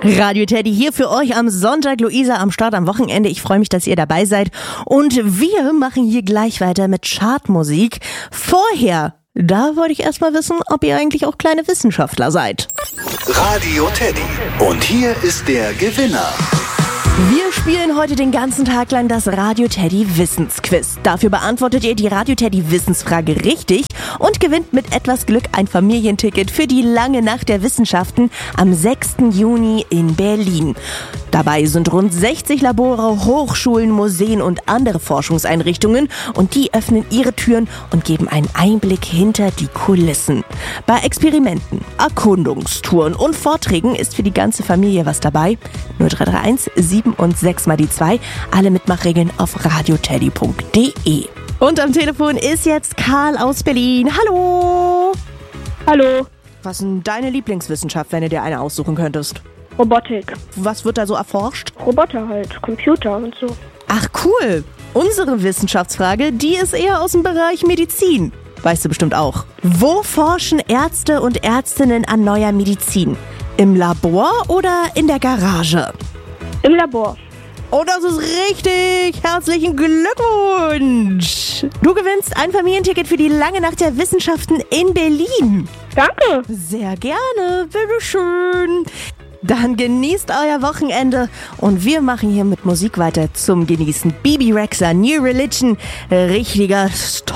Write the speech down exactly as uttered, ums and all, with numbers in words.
Radio Teddy hier für euch am Sonntag. Luisa am Start am Wochenende. Ich freue mich, dass ihr dabei seid. Und wir machen hier gleich weiter mit Chartmusik. Vorher, da wollte ich erstmal wissen, ob ihr eigentlich auch kleine Wissenschaftler seid. Radio Teddy. Und hier ist der Gewinner. Wir spielen heute den ganzen Tag lang das Radio Teddy Wissensquiz. Dafür beantwortet ihr die Radio Teddy Wissensfrage richtig und gewinnt mit etwas Glück ein Familienticket für die lange Nacht der Wissenschaften am sechsten Juni in Berlin. Dabei sind rund sechzig Labore, Hochschulen, Museen und andere Forschungseinrichtungen und die öffnen ihre Türen und geben einen Einblick hinter die Kulissen. Bei Experimenten, Erkundungstouren und Vorträgen ist für die ganze Familie was dabei. null drei drei eins sieben und sechs mal die zwei. Alle Mitmachregeln auf radioteddy punkt de. Und am Telefon ist jetzt Karl aus Berlin. Hallo! Hallo. Was ist denn deine Lieblingswissenschaft, wenn du dir eine aussuchen könntest? Robotik. Was wird da so erforscht? Roboter halt, Computer und so. Ach cool! Unsere Wissenschaftsfrage, die ist eher aus dem Bereich Medizin. Weißt du bestimmt auch. Wo forschen Ärzte und Ärztinnen an neuer Medizin? Im Labor oder in der Garage? Im Labor. Oh, das ist richtig! Herzlichen Glückwunsch! Du gewinnst ein Familienticket für die lange Nacht der Wissenschaften in Berlin. Danke. Sehr gerne, bitteschön. Dann genießt euer Wochenende und wir machen hier mit Musik weiter zum Genießen. Bibi Rexha, New Religion, richtiger Stopp.